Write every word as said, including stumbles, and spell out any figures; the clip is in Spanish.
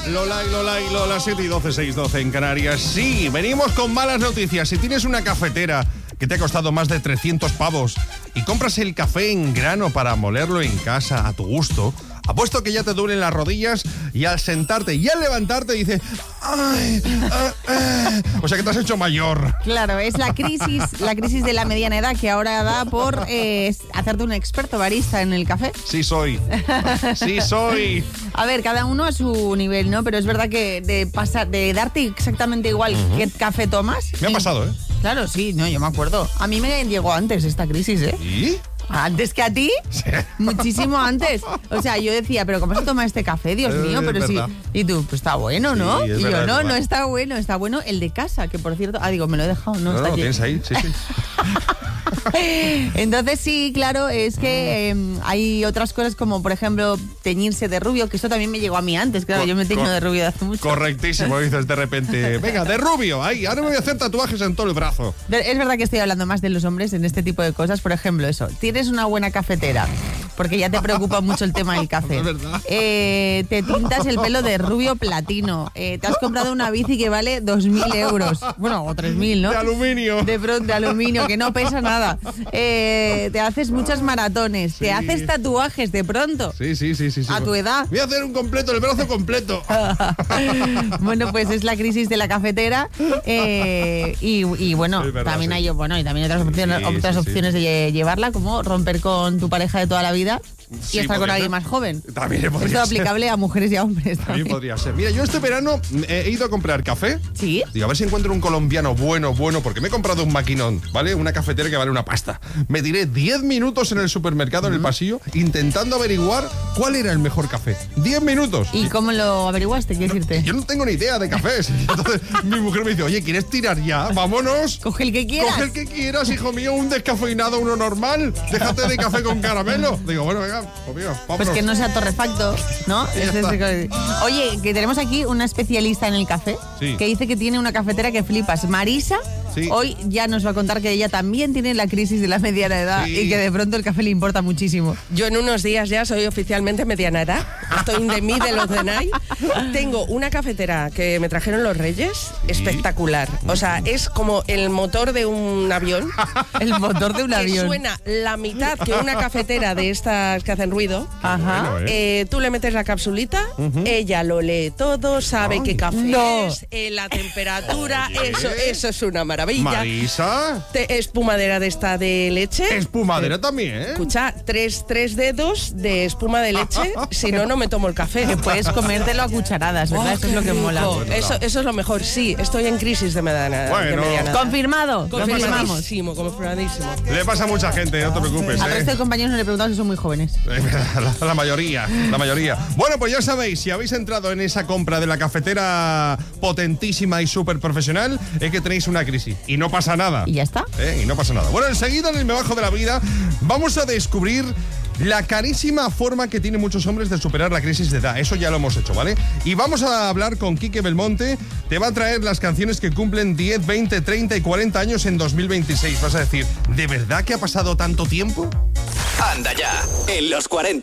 Lola y Lola y Lola, siete y doce, seis y doce en Canarias. Sí, venimos con malas noticias. Si tienes una cafetera que te ha costado más de trescientos pavos y compras el café en grano para molerlo en casa a tu gusto, apuesto que ya te duelen las rodillas y al sentarte y al levantarte dices, ¡ay! Ah, ah". O sea que te has hecho mayor. Claro, es la crisis, la crisis de la mediana edad que ahora da por eh, hacerte un experto barista en el café. Sí soy. Sí soy. A ver, cada uno a su nivel, ¿no? Pero es verdad que de pasar, de darte exactamente igual uh-huh. qué café tomas. Me ha pasado, ¿eh? Claro, sí, no, yo me acuerdo. A mí me llegó antes esta crisis, ¿eh? ¿Y? ¿Antes que a ti? Sí. Muchísimo antes. O sea, yo decía, ¿pero cómo se toma este café? Dios mío, es pero sí. Si... Y tú, pues está bueno, ¿no? Sí, y yo, verdad, no, no está bueno. Está bueno el de casa, que por cierto... Ah, digo, me lo he dejado, no, No, está no, aquí. lo tienes ahí, sí, sí. Entonces sí, claro, es que eh, hay otras cosas como, por ejemplo, teñirse de rubio, que eso también me llegó a mí antes, claro, Co- yo me teño co- de rubio de hace mucho. Correctísimo, dices de repente, venga, de rubio, ahí, ahora me voy a hacer tatuajes en todo el brazo. Es verdad que estoy hablando más de los hombres en este tipo de cosas, por ejemplo, eso, tienes una buena cafetera, porque ya te preocupa mucho el tema del café. Es verdad. Eh, te tintas el pelo de rubio platino, eh, te has comprado una bici que vale dos mil euros, bueno, o tres mil, ¿no? De aluminio. De pronto, de aluminio, que no pesa nada. Eh, te haces muchas maratones, Sí. te haces tatuajes de pronto. Sí, sí, sí, sí, sí. A tu edad. Voy a hacer un completo, el brazo completo. Bueno, pues es la crisis de la cafetera eh, y, y bueno, Es verdad, también sí. hay bueno, y también otras opciones, Sí, otras sí, sí. opciones de lle- llevarla, como romper con tu pareja de toda la vida Sí, y estar con podría alguien ser. más joven. También podría Esto ser. aplicable a mujeres y a hombres También también. podría ser. Mira, yo este verano he ido a comprar café. ¿Sí? Digo, a ver si encuentro un colombiano bueno, bueno, porque me he comprado un maquinón, ¿vale? Una cafetera que vale una pasta. Me tiré diez minutos en el supermercado, en el pasillo, intentando averiguar cuál era el mejor café. diez minutos. ¿Y cómo lo averiguaste? ¿Qué decirte? Yo no tengo ni idea de cafés. Entonces mi mujer me dice, oye, ¿quieres tirar ya? Vámonos. Coge el que quieras. Coge el que quieras, hijo mío, un descafeinado, uno normal. Déjate de café con caramelo. Digo, bueno, venga, pues mira, vámonos. Pues que no sea torrefacto, ¿no? Ya Ese es está. el- Oye, que tenemos aquí una especialista en el café Sí. que dice que tiene una cafetera que flipas. Marisa, Sí. hoy ya nos va a contar que ella también tiene la crisis de la mediana edad Sí. y que de pronto el café le importa muchísimo. Yo en unos días ya soy oficialmente mediana edad. Estoy in the middle of the night. Tengo una cafetera que me trajeron los Reyes, espectacular. O sea, es como el motor de un avión. El motor de un Que avión. suena la mitad que una cafetera de estas que hacen ruido. Ajá. Bueno, ¿eh? Eh, tú le metes la capsulita, ella lo lee todo, sabe qué café No. es, eh, la temperatura, Oye. eso, eso es una maravilla. Marisa, Te- espumadera de esta de leche. espumadera también, ¿eh? Escucha, tres, tres dedos de espuma de leche, si no, no me tomo el café. Que puedes comértelo a cucharadas, ¿verdad? Oh, Eso es lo qué que rico. mola. Eso, eso es lo mejor, sí, estoy en crisis de mediana, Bueno. de mediana edad. Confirmado, confirmamos. Confirmadísimo, confirmadísimo. Le pasa a mucha gente, no te preocupes, Al resto ¿eh? de compañeros no le preguntamos si son muy jóvenes. La, la mayoría, la mayoría. Bueno, pues ya sabéis, si habéis entrado en esa compra de la cafetera potentísima y súper profesional, es que tenéis una crisis. Y no pasa nada. Y ya está. ¿Eh? Y no pasa nada. Bueno, enseguida en el Me Bajo de la Vida vamos a descubrir la carísima forma que tienen muchos hombres de superar la crisis de edad. Eso ya lo hemos hecho, ¿vale? Y vamos a hablar con Quique Belmonte. Te va a traer las canciones que cumplen diez, veinte, treinta y cuarenta años en dos mil veintiséis. Vas a decir, ¿de verdad que ha pasado tanto tiempo? Anda ya, en los cuarenta.